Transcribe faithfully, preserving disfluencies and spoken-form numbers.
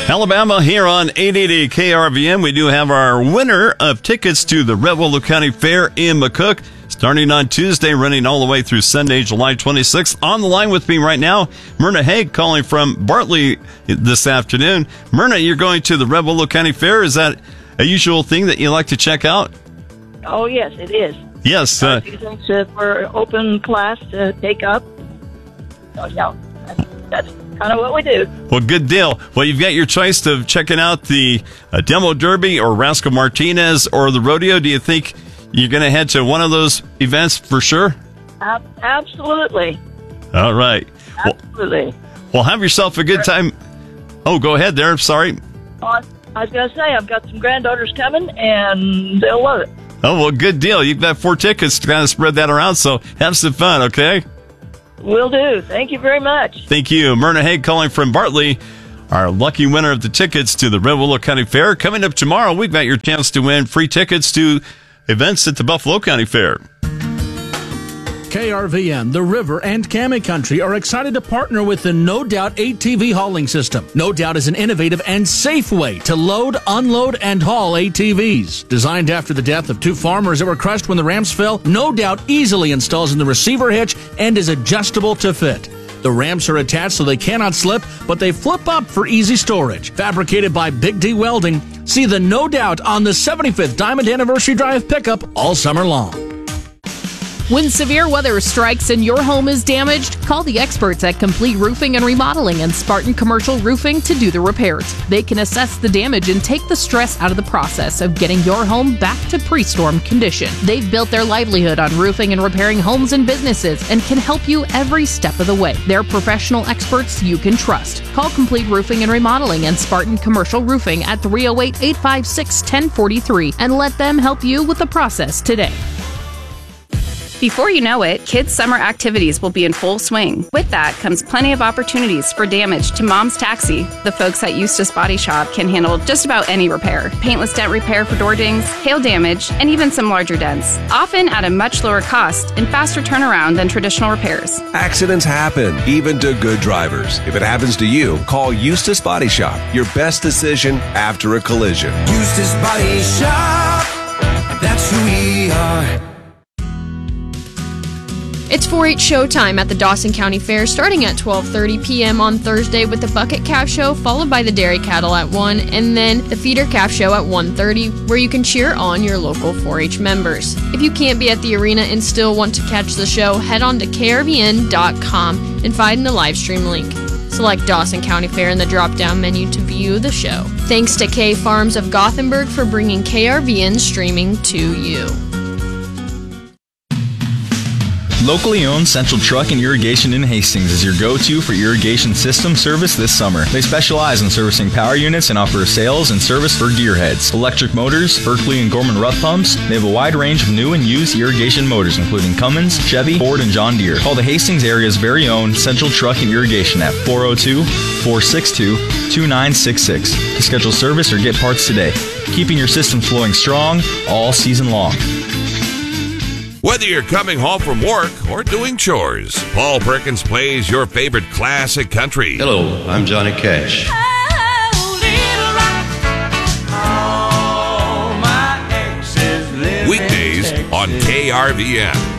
Alabama here on eight eighty K R V M. We do have our winner of tickets to the Red Willow County Fair in McCook, starting on Tuesday, running all the way through Sunday, July twenty-sixth. On the line with me right now, Myrna Haig, calling from Bartley this afternoon. Myrna, you're going to the Red Willow County Fair. Is that a usual thing that you like to check out? Oh, yes, it is. Yes. Uh, students uh, for open class to take up. So, yeah, that's, that's kind of what we do. Well, good deal. Well, you've got your choice of checking out the uh, Demo Derby or Rascal Martinez or the rodeo. Do you think you're going to head to one of those events for sure? Uh, absolutely. All right. Absolutely. Well, well, have yourself a good time. Oh, go ahead there. Sorry. Uh, I was going to say, I've got some granddaughters coming, and they'll love it. Oh, well, good deal. You've got four tickets to kind of spread that around, so have some fun, okay? Will do. Thank you very much. Thank you. Myrna Haig calling from Bartley, our lucky winner of the tickets to the Red Willow County Fair. Coming up tomorrow, we've got your chance to win free tickets to events at the Buffalo County Fair. K R V N, the River, and Cammy Country are excited to partner with the No Doubt A T V hauling system. No Doubt is an innovative and safe way to load, unload, and haul A T Vs. Designed after the death of two farmers that were crushed when the ramps fell, No Doubt easily installs in the receiver hitch and is adjustable to fit. The ramps are attached so they cannot slip, but they flip up for easy storage. Fabricated by Big D Welding, see the No Doubt on the seventy-fifth Diamond Anniversary Drive pickup all summer long. When severe weather strikes and your home is damaged, call the experts at Complete Roofing and Remodeling and Spartan Commercial Roofing to do the repairs. They can assess the damage and take the stress out of the process of getting your home back to pre-storm condition. They've built their livelihood on roofing and repairing homes and businesses and can help you every step of the way. They're professional experts you can trust. Call Complete Roofing and Remodeling and Spartan Commercial Roofing at three oh eight, eight five six, one oh four three and let them help you with the process today. Before you know it, kids' summer activities will be in full swing. With that comes plenty of opportunities for damage to Mom's Taxi. The folks at Eustace Body Shop can handle just about any repair. Paintless dent repair for door dings, hail damage, and even some larger dents. Often at a much lower cost and faster turnaround than traditional repairs. Accidents happen, even to good drivers. If it happens to you, call Eustace Body Shop. Your best decision after a collision. Eustace Body Shop, that's who we are. It's four H showtime at the Dawson County Fair starting at twelve thirty p.m. on Thursday with the Bucket Calf Show, followed by the Dairy Cattle at one, and then the Feeder Calf Show at one thirty, where you can cheer on your local four H members. If you can't be at the arena and still want to catch the show, head on to K R V N dot com and find the live stream link. Select Dawson County Fair in the drop-down menu to view the show. Thanks to K Farms of Gothenburg for bringing K R V N streaming to you. Locally owned Central Truck and Irrigation in Hastings is your go-to for irrigation system service this summer. They specialize in servicing power units and offer sales and service for gearheads, electric motors, Berkeley and Gorman Rupp pumps. They have a wide range of new and used irrigation motors, including Cummins, Chevy, Ford, and John Deere. Call the Hastings area's very own Central Truck and Irrigation at four oh two, four six two, two nine six six to schedule service or get parts today. Keeping your system flowing strong all season long. Whether you're coming home from work or doing chores, Paul Perkins plays your favorite classic country. Hello, I'm Johnny Cash. Weekdays on K R V M.